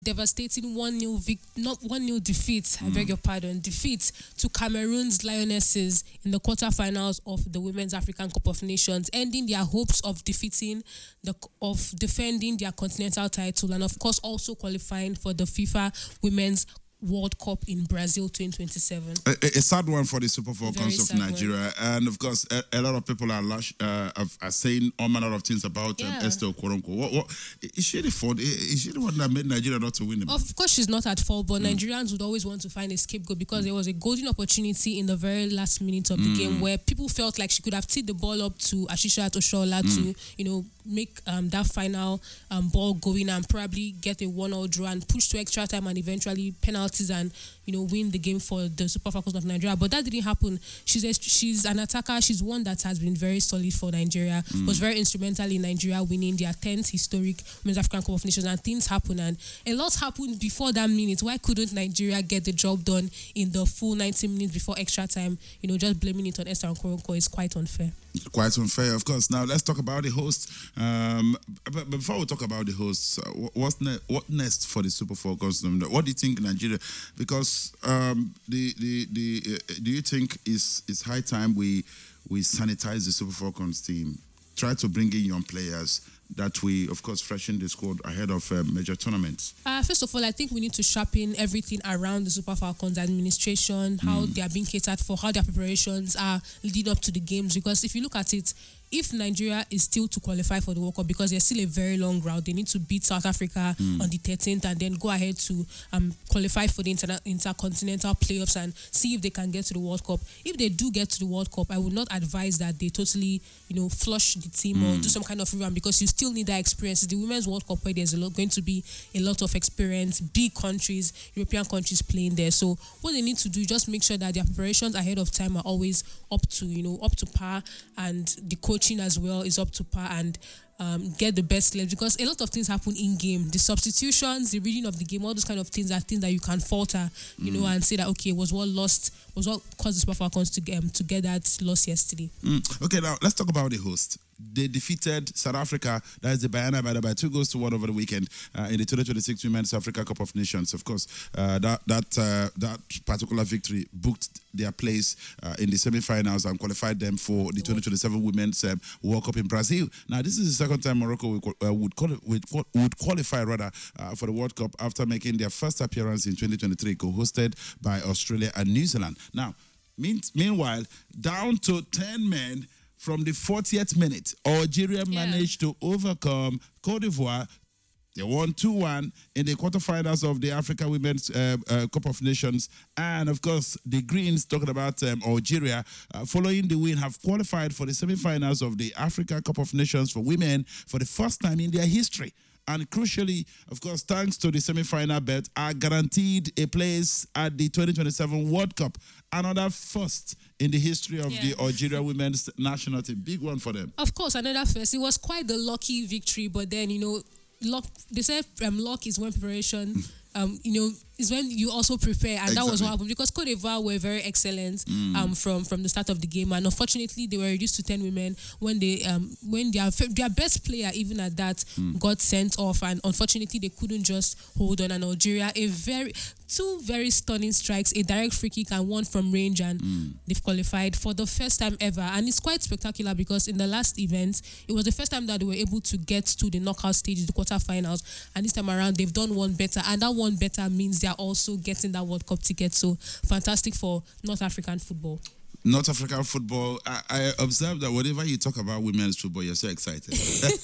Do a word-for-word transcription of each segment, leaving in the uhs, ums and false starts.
devastating one nil vic- not one nil defeat, mm. I beg your pardon, defeat to Cameroon's Lionesses in the quarterfinals of the Women's African Cup of Nations, ending their hopes of defeating the of defending their continental title and of course also qualifying for the FIFA Women's World Cup in Brazil twenty twenty-seven. A, a sad one for the Super Falcons of Nigeria, one. And of course, a, a lot of people are lash, uh, are saying all manner of things about yeah. um, Esther Okoronkwo. What, what is she the fault? Is she the one that made Nigeria not to win the Of course, she's not at fault, but mm. Nigerians would always want to find a scapegoat because mm. there was a golden opportunity in the very last minute of the mm. game where people felt like she could have teed the ball up to Ashishat Oshoala mm. to, you know, make um, that final um, ball going and probably get a one-all draw and push to extra time and eventually penalties and, you know, win the game for the Super Falcons of Nigeria. But that didn't happen. She's a, she's an attacker. She's one that has been very solid for Nigeria. Mm. Was very instrumental in Nigeria winning their tenth historic Women's African Cup of Nations, and things happen. And a lot happened before that minute. Why couldn't Nigeria get the job done in the full ninety minutes before extra time? You know, just blaming it on Esther Okoronkwo is quite unfair. Quite unfair, of course. Now let's talk about the host. Um, but before we talk about the hosts, uh, what's ne- what next for the Super Falcons? What do you think, Nigeria? Because um, the the the uh, do you think it's it's high time we we sanitize the Super Falcons team, try to bring in young players that we, of course, freshen the squad ahead of uh, major tournaments? Uh, first of all, I think we need to sharpen everything around the Super Falcons administration, how mm. they are being catered for, how their preparations are leading up to the games. Because if you look at it, if Nigeria is still to qualify for the World Cup, because there's still a very long route, they need to beat South Africa mm. on the thirteenth and then go ahead to um, qualify for the inter- intercontinental playoffs and see if they can get to the World Cup. If they do get to the World Cup, I would not advise that they totally, you know, flush the team mm. or do some kind of rerun, because you still need that experience. It's the Women's World Cup where there's a lot, going to be a lot of experience, big countries, European countries playing there. So what they need to do is just make sure that their preparations ahead of time are always up to, you know, up to par, and the coach as well is up to par, and um, get the best players, because a lot of things happen in game. The substitutions, the reading of the game, all those kind of things are things that you can falter, you mm. know, and say that okay, was what lost, was what caused the Super Falcons to um, to get that loss yesterday. Mm. Okay, now let's talk about the host. They defeated South Africa, that is the Banyana Banyana, by two goals to one over the weekend uh, in the twenty twenty-six Women's Africa Cup of Nations. Of course, uh, that that uh, that particular victory booked their place uh, in the semi-finals and qualified them for the twenty twenty-seven Women's um, World Cup in Brazil. Now, this is the second time Morocco would, uh, would, quali- would, would qualify rather uh, for the World Cup after making their first appearance in twenty twenty-three, co-hosted by Australia and New Zealand. Now, mean- meanwhile, down to ten men. From the fortieth minute, Algeria yeah. managed to overcome Cote d'Ivoire. They won two one in the quarterfinals of the Africa Women's uh, uh, Cup of Nations. And, of course, the Greens, talking about um, Algeria, uh, following the win, have qualified for the semi-finals of the Africa Cup of Nations for women for the first time in their history. And crucially, of course, thanks to the semi-final bet, are guaranteed a place at the twenty twenty-seven World Cup. Another first in the history of yeah. the Algeria women's national team. Big one for them. Of course, another first. It was quite the lucky victory, but then, you know, luck, they say um, luck is when preparation, um, you know, is when you also prepare, and exactly. that was what happened, because Cote d'Ivoire were very excellent mm. um, from, from the start of the game, and unfortunately they were reduced to ten women when they um, when their their best player, even at that, mm. got sent off, and unfortunately they couldn't just hold on. And Algeria, a very two very stunning strikes, a direct free kick and one from range, and mm. they've qualified for the first time ever. And it's quite spectacular because in the last event, it was the first time that they were able to get to the knockout stage, the quarterfinals, and this time around they've done one better, and that one better means they're also getting that World Cup ticket. So fantastic for North African football. North African football, I, I observe that whenever you talk about women's football, you're so excited.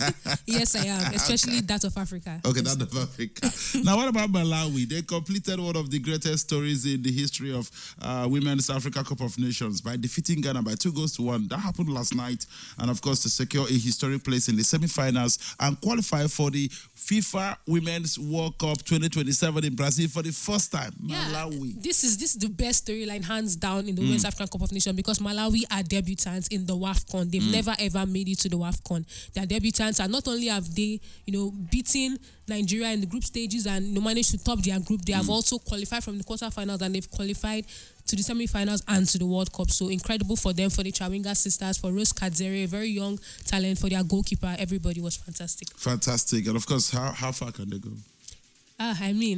Yes, I am, especially okay. that of Africa. Okay, that of Africa. Now, what about Malawi? They completed one of the greatest stories in the history of uh, Women's Africa Cup of Nations by defeating Ghana by two goals to one. That happened last night, and of course, to secure a historic place in the semi-finals and qualify for the FIFA Women's World Cup twenty twenty-seven in Brazil for the first time. Yeah, Malawi. This is this is the best storyline, hands down, in the mm. Women's African Cup of Nations, because Malawi are debutants in the WAFCON. They've mm. never ever made it to the WAFCON. They are debutants, and not only have they, you know, beaten Nigeria in the group stages and, you know, managed to top their group, they mm. have also qualified from the quarterfinals, and they've qualified to the semi-finals and to the World Cup. So incredible for them, for the Chawinga sisters, for Rose Kadzere, a very young talent, for their goalkeeper. Everybody was fantastic. Fantastic. And of course, how, how far can they go? Ah, I mean,